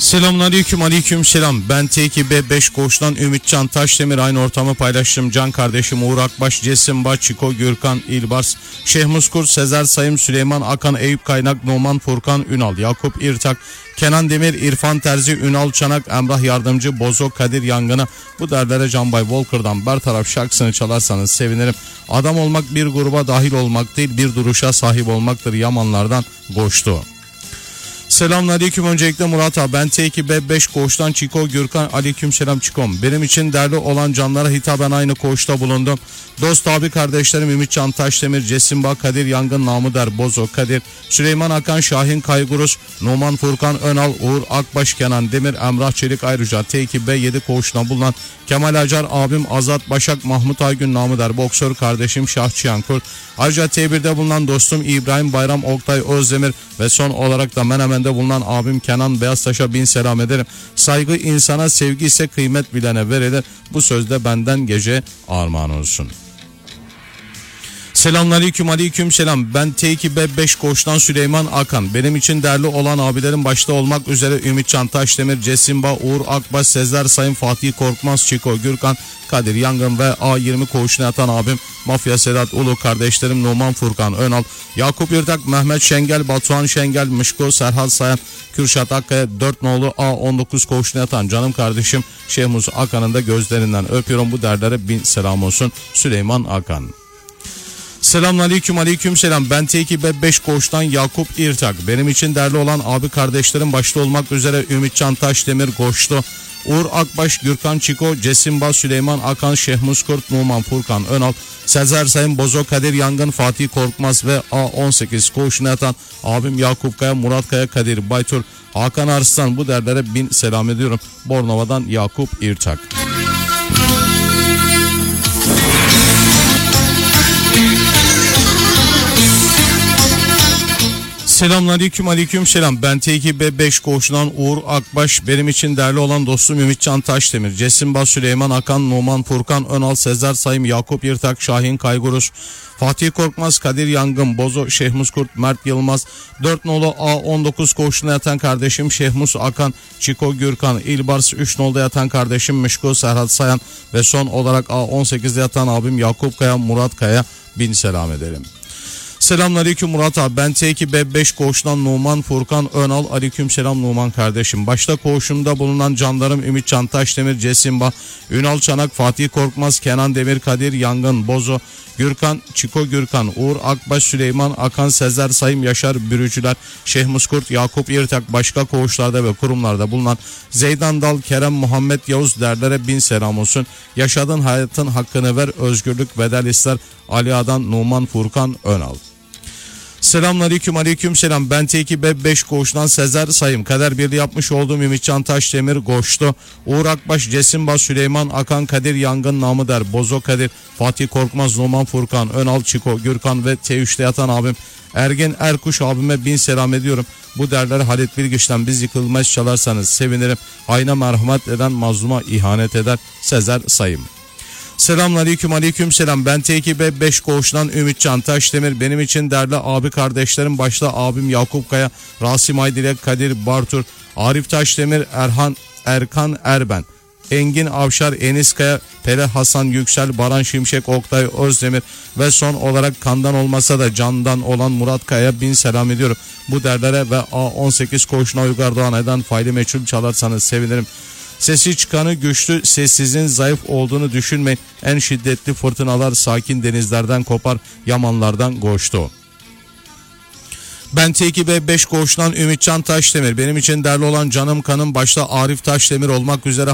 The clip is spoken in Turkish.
Selamünaleyküm, aleyküm selam. Ben T2B5 Koç'tan Ümitcan Taşdemir. Aynı ortamı paylaştım. Can kardeşim Uğur Akbaş, Cesimba, Çiko, Gürkan, İlbars, Şeyh Muskur, Sezer Sayım, Süleyman Akan, Eyüp Kaynak, Numan Furkan, Ünal, Yakup İrtak, Kenan Demir, İrfan Terzi, Ünal Çanak, Emrah Yardımcı, Bozo, Kadir Yangın'a, bu derlere Canbay Volker'dan bertaraf şarkısını çalarsanız sevinirim. Adam olmak bir gruba dahil olmak değil, bir duruşa sahip olmaktır. Yamanlardan Goştu. Selamünaleyküm, öncelikle Murat abi. Ben T2B5 Koç'tan Çiko, Gürkan, aleykümselam Çikom. Benim için değerli olan canlara hitaben aynı koğuşta bulundum. Dost abi kardeşlerim Ümitcan Taşdemir, Cesimba, Kadir Yangın, namı der Bozo, Kadir, Süleyman Akan, Şahin Kaygurus, Numan Furkan, Önal, Uğur Akbaş, Kenan Demir, Emrah Çelik, ayrıca T2B7 koğuşuna bulunan Kemal Acar abim, Azat Başak, Mahmut Aygün, namı der Boksör kardeşim Şah Çiyankurt. Ayrıca T1'de bulunan dostum İbrahim Bayram, Oktay Özdemir ve son olarak da Menemen'de bulunan abim Kenan Beyaztaş'a bin selam ederim. Saygı insana, sevgi ise kıymet bilene verilir. Bu sözde benden gece armağan olsun. Selamünaleyküm, aleyküm selam. Ben T2B5 Koç'tan Süleyman Akan. Benim için değerli olan abilerin başta olmak üzere Ümitcan Taşdemir, Cesimba, Uğur Akbaş, Sezer Sayın, Fatih Korkmaz, Çiko, Gürkan, Kadir Yangın ve A20 koğuşuna yatan abim Mafya Sedat Ulu, kardeşlerim Numan Furkan, Önal, Yakup İrtak, Mehmet Şengel, Batuhan Şengel, Mışko, Serhat Sayan, Kürşat Akkaya, 4 nolu A19 koğuşuna yatan canım kardeşim Şehmus Akan'ın da gözlerinden öpüyorum. Bu derlere bin selam olsun. Süleyman Akan. Selamünaleyküm, aleyküm selam. Ben T2B5 Koç'tan Yakup İrtak. Benim için değerli olan abi kardeşlerim başta olmak üzere Ümitcan Taşdemir, Goştu, Uğur Akbaş, Gürkan, Çiko, Cesimba, Süleyman Akan, Şehmus Kurt, Numan Furkan, Önal, Sezer Sayın, Bozo, Kadir Yangın, Fatih Korkmaz ve A18 koğuşuna yatan abim Yakup Kaya, Murat Kaya, Kadir Baytur, Hakan Arslan, bu derlere bin selam ediyorum. Bornova'dan Yakup İrtak. Selamünaleyküm, aleyküm selam. Ben T2B5 Koç'tan Uğur Akbaş. Benim için değerli olan dostum Ümitcan Taşdemir, Cesimba, Süleyman Akan, Numan Furkan, Önal, Sezer Sayım, Yakup İrtak, Şahin Kaygurus, Fatih Korkmaz, Kadir Yangın, Bozo, Şehmus Kurt, Mert Yılmaz, 4 nolu A19 koğuşuna yatan kardeşim Şehmus Akan, Çiko, Gürkan, İlbars, 3 nolda yatan kardeşim Mışko, Serhat Sayan ve son olarak A18'de yatan abim Yakup Kaya, Murat Kaya, bin selam ederim. Selamünaleyküm Murat abi. Ben T2B5 Koç'tan Numan Furkan, Önal, aleykümselam Numan kardeşim. Başta koğuşumda bulunan canlarım Ümitcan Taşdemir, Cesimba, Ünal Çanak, Fatih Korkmaz, Kenan Demir, Kadir Yangın, Bozo, Gürkan, Çiko, Gürkan, Uğur Akbaş, Süleyman Akan, Sezer Sayım, Yaşar Bürücüler, Şehmus Kurt, Yakup İrtak, başka koğuşlarda ve kurumlarda bulunan Zeydan Dal, Kerem, Muhammed Yavuz, derlere bin selam olsun. Yaşadığın hayatın hakkını ver, özgürlük bedel ister. Ali Adan, Numan Furkan, Önal. Selamünaleyküm, aleyküm selam. Ben T2B5 Koç'tan Sezer Sayım, kader birliği yapmış olduğum Ümitcan Taşdemir, Goştu, Uğur Akbaş, Cesimba, Süleyman Akan, Kadir Yangın, namı der Bozo, Kadir, Fatih Korkmaz, Numan Furkan, Önal, Çiko, Gürkan ve T3'te yatan abim Ergen Erkuş abime bin selam ediyorum. Bu derler Halit Bilgiç'ten biz yıkılmaz çalarsanız sevinirim. Ayna merhamet eden mazluma ihanet eder. Sezer Sayım. Selamünaleyküm, aleyküm selam. Ben T2B5 Koç'tan Ümitcan Taşdemir. Benim için değerli abi kardeşlerim başta abim Yakup Kaya, Rasim Aydilek, Kadir Bartur, Arif Taşdemir, Erkan Erben, Engin Avşar, Enis Kaya, Pele Hasan Yüksel, Baran Şimşek, Oktay Özdemir ve son olarak kandan olmasa da candan olan Murat Kaya, bin selam ediyorum. Bu derlere ve A18 koğuşuna Uygar Doğan eden faylı meçhul çalarsanız sevinirim. Sesi çıkanı güçlü, sessizin zayıf olduğunu düşünmeyin. En şiddetli fırtınalar sakin denizlerden kopar, yamanlardan Goştu. Ben T2B5 Koç'tan Ümitcan Taşdemir. Benim için değerli olan canım kanım başta Arif Taşdemir olmak üzere